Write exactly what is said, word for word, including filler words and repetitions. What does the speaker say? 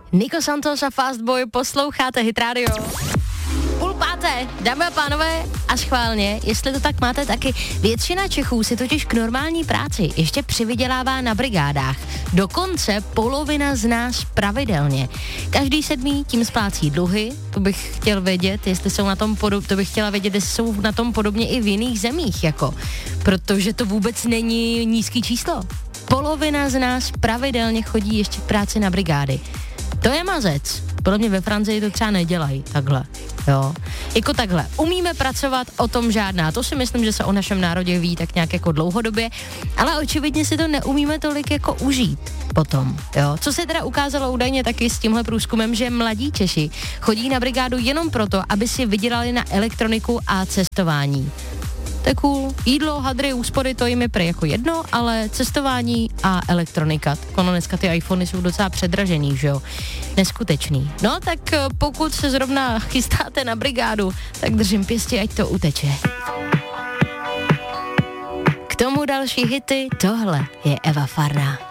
Nico Santos a Fastboy, posloucháte Hit Radio. Půl páté, dámy a pánové, a schválně, jestli to tak máte taky, většina Čechů si totiž k normální práci ještě přivydělává na brigádách. Dokonce polovina z nás pravidelně. Každý sedmý tím splácí dluhy, to bych chtěl vědět, jestli jsou na tom podobně, to bych chtěla vědět, jestli jsou na tom podobně i v jiných zemích, jako, protože to vůbec není nízký číslo. Polovina z nás pravidelně chodí ještě k práci na brigády. To je mazec. Podle mě ve Francii to třeba nedělají takhle, jo. Jako takhle. Umíme pracovat, o tom žádná. To si myslím, že se o našem národě ví tak nějak jako dlouhodobě, ale očividně si to neumíme tolik jako užít potom, jo. Co se teda ukázalo údajně taky s tímhle průzkumem, že mladí Češi chodí na brigádu jenom proto, aby si vydělali na elektroniku a cestování. To je cool. Jídlo, hadry, úspory, to jim je prý jako jedno, ale cestování a elektronika. Ono dneska ty iPhony jsou docela předražený, že jo? Neskutečný. No tak pokud se zrovna chystáte na brigádu, tak držím pěstí, ať to uteče. K tomu další hity, tohle je Eva Farná.